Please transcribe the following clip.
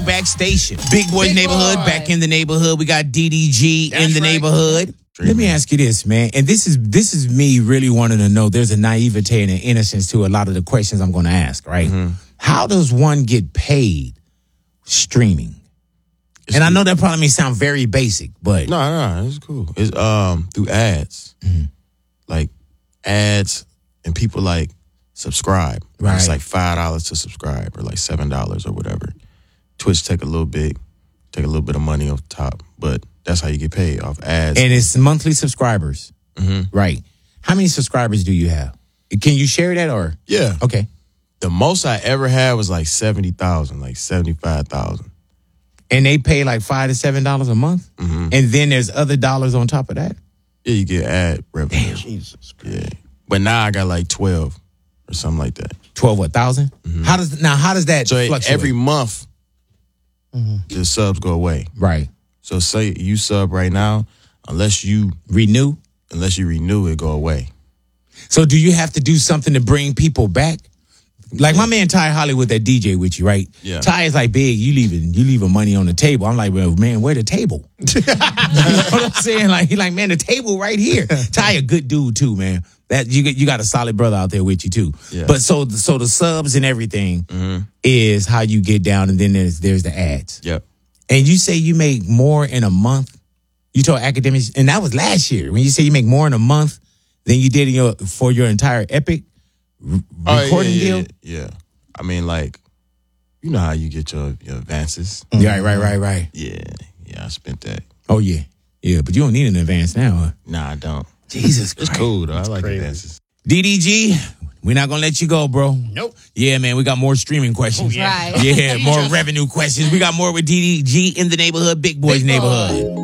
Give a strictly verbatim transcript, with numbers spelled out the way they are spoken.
Back station. Big Boys Big Neighborhood, Boy. back in the neighborhood. We got D D G That's in the right. neighborhood. Let me ask you this, man. And this is this is me really wanting to know. There's a naivete and an innocence to a lot of the questions I'm going to ask, right? Mm-hmm. How does one get paid streaming? It's and I cool. know that probably may sound very basic, but No, no, it's cool. It's um through ads, Mhm. like ads, and people like subscribe. Right. It's like five dollars to subscribe, or like seven dollars or whatever. Twitch take a little bit, take a little bit of money off the top, but that's how you get paid, off ads. and it's monthly subscribers, Mhm. right? How many subscribers do you have? Can you share that or Yeah, okay? the most I ever had was like seventy thousand, like seventy five thousand. And they pay like five to seven dollars a month, Mm-hmm. and then there's other dollars on top of that. Yeah, you get ad revenue. Jesus Christ. Yeah, but now I got like twelve or something like that. Twelve what thousand? How does now? How does that So fluctuate? every month, the subs go away. right So say you sub right now, unless you renew. unless you renew it, go away. So do you have to do something to bring people back? Like my man Ty Hollywood, that D J with you, right? Yeah. Ty is like, big, you leaving, you leaving money on the table. I'm like, well, man, where the table? You know what I'm saying? Like he like, man, the table right here. Ty a good dude too, man. That you got you got a solid brother out there with you too. Yeah. But so so the subs and everything Mm-hmm. is how you get down, and then there's there's the ads. Yep. And you say you make more in a month. You told academics, and that was last year when you say you make more in a month than you did in your for your entire Epic r- Oh, recording yeah, yeah, deal. Yeah, yeah. I mean, like, you know how you get your, your advances. Yeah, right, right, right, right. Yeah, yeah. I spent that. Oh yeah, yeah. But you don't need an advance now, huh? Nah, I don't. Jesus It's Christ. cool though. I like crazy. advances. D D G, we're not gonna let you go, bro. Nope. Yeah, man, we got more streaming questions. Oh, yeah. Right. Yeah, more revenue questions. We got more with D D G in the neighborhood, Big Boys Big Boy. neighborhood.